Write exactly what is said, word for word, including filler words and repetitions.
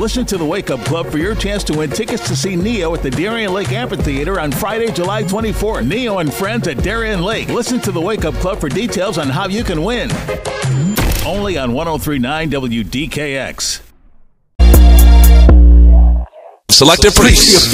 Listen to the Wake Up Club for your chance to win tickets to see Neo at the Darien Lake Amphitheater on Friday, July twenty-fourth. Neo and Friends at Darien Lake. Listen to the Wake Up Club for details on how you can win. Only on one oh three point nine W D K X. Selective Priest.